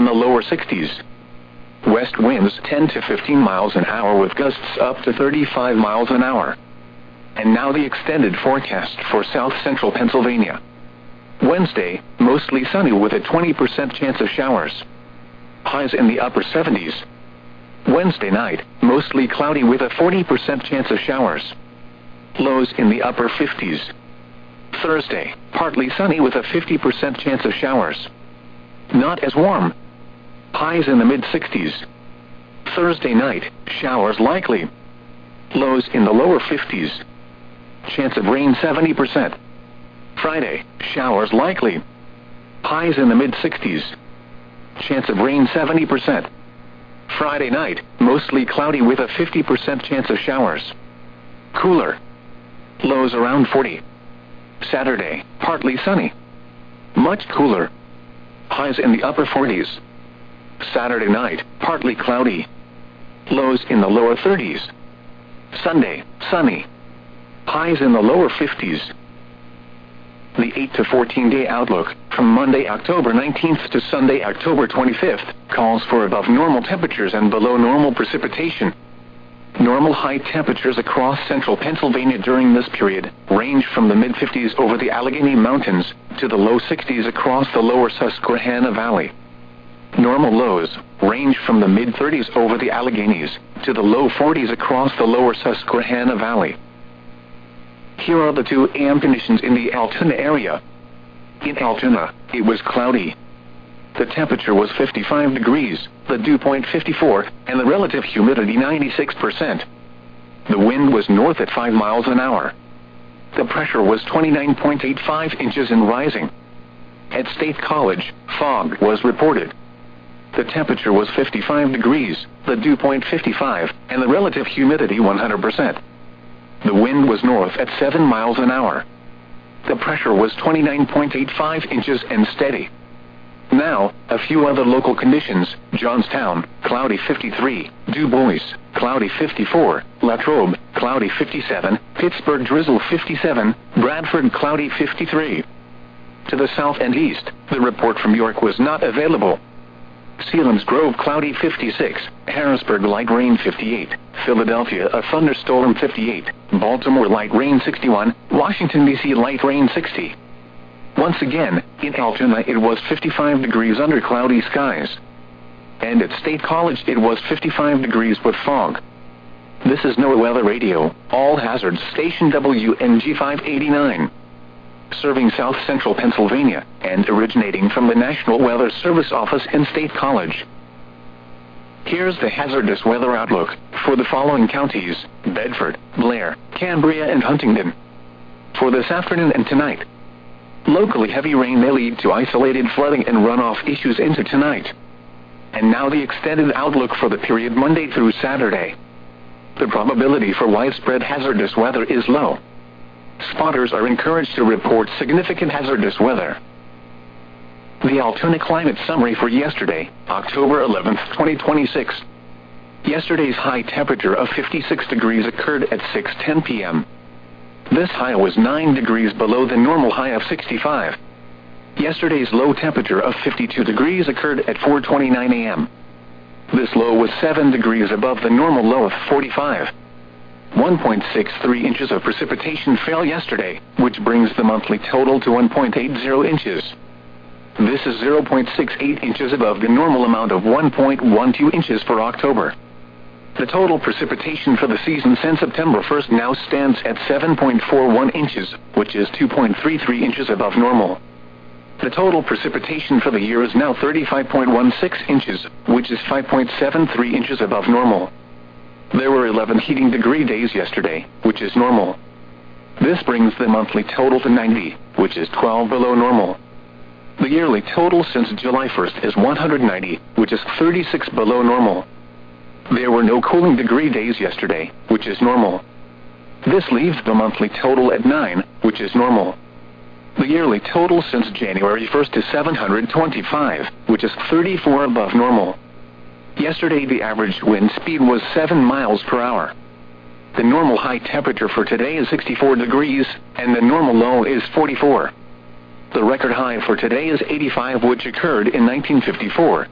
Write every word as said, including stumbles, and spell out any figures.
the lower sixties. West winds ten to fifteen miles an hour with gusts up to thirty-five miles an hour. And now the extended forecast for south central Pennsylvania. Wednesday, mostly sunny with a twenty percent chance of showers. Highs in the upper seventies. Wednesday night, mostly cloudy with a forty percent chance of showers. Lows in the upper fifties. Thursday, partly sunny with a fifty percent chance of showers. Not as warm. Highs in the mid-sixties. Thursday night, showers likely. Lows in the lower fifties. Chance of rain seventy percent. Friday, showers likely. Highs in the mid-sixties. Chance of rain seventy percent. Friday night, mostly cloudy with a fifty percent chance of showers. Cooler. Lows around forty. Saturday, partly sunny. Much cooler. Highs in the upper forties. Saturday night, partly cloudy. Lows in the lower thirties. Sunday, sunny. Highs in the lower fifties. The eight to fourteen day outlook, from Monday, October nineteenth to Sunday, October twenty-fifth, calls for above normal temperatures and below normal precipitation. Normal high temperatures across central Pennsylvania during this period range from the mid-fifties over the Allegheny Mountains to the low sixties across the lower Susquehanna Valley. Normal lows range from the mid-thirties over the Alleghenies to the low forties across the lower Susquehanna Valley. Here are the two A M conditions in the Altoona area. In Altoona, it was cloudy. The temperature was fifty-five degrees, the dew point fifty-four, and the relative humidity ninety-six percent. The wind was north at five miles an hour. The pressure was twenty-nine point eight five inches and rising. At State College, fog was reported. The temperature was fifty-five degrees, the dew point fifty-five, and the relative humidity one hundred percent. The wind was north at seven miles an hour. The pressure was twenty-nine point eight five inches and steady. Now, a few other local conditions: Johnstown, cloudy fifty-three, Du Bois, cloudy fifty-four, Latrobe, cloudy fifty-seven, Pittsburgh drizzle fifty-seven, Bradford cloudy fifty-three. To the south and east, the report from York was not available. Selinsgrove cloudy fifty-six, Harrisburg light rain fifty-eight, Philadelphia a thunderstorm fifty-eight, Baltimore light rain sixty-one, Washington D C light rain sixty. Once again, in Altoona it was fifty-five degrees under cloudy skies. And at State College it was fifty-five degrees with fog. This is NOAA Weather Radio, All Hazards Station W N G five eighty-nine. Serving South Central Pennsylvania, and originating from the National Weather Service office in State College. Here's the hazardous weather outlook for the following counties: Bedford, Blair, Cambria, and Huntingdon. For this afternoon and tonight. Locally heavy rain may lead to isolated flooding and runoff issues into tonight. And now the extended outlook for the period Monday through Saturday. The probability for widespread hazardous weather is low. Spotters are encouraged to report significant hazardous weather. The Altoona Climate Summary for yesterday, October eleventh, twenty twenty-six. Yesterday's high temperature of fifty-six degrees occurred at six ten p m This high was nine degrees below the normal high of sixty-five. Yesterday's low temperature of fifty-two degrees occurred at four twenty-nine a m This low was seven degrees above the normal low of forty-five. one point six three inches of precipitation fell yesterday, which brings the monthly total to one point eight zero inches. This is zero point six eight inches above the normal amount of one point one two inches for October. The total precipitation for the season since September first now stands at seven point four one inches, which is two point three three inches above normal. The total precipitation for the year is now thirty-five point one six inches, which is five point seven three inches above normal. There were eleven heating degree days yesterday, which is normal. This brings the monthly total to ninety, which is twelve below normal. The yearly total since July first is one hundred ninety, which is thirty-six below normal. There were no cooling degree days yesterday, which is normal. This leaves the monthly total at nine, which is normal. The yearly total since January first is seven hundred twenty-five, which is thirty-four above normal. Yesterday the average wind speed was seven miles per hour. The normal high temperature for today is sixty-four degrees, and the normal low is forty-four. The record high for today is eighty-five, which occurred in nineteen fifty-four.